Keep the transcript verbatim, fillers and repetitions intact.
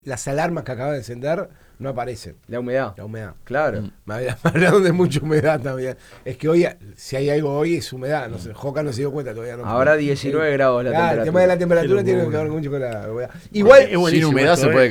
las alarmas que acaba de encender no aparecen. La humedad. La humedad. Claro. Mm. Me hablaron de mucha humedad también. Es que hoy, si hay algo hoy, es humedad. No sé, Joca no se dio cuenta todavía. No, Ahora diecinueve eh, grados la claro, temperatura. el tema de la temperatura Qué tiene que locura. ver mucho con la humedad. Igual, Es buenísimo sin humedad esto, se ¿eh? puede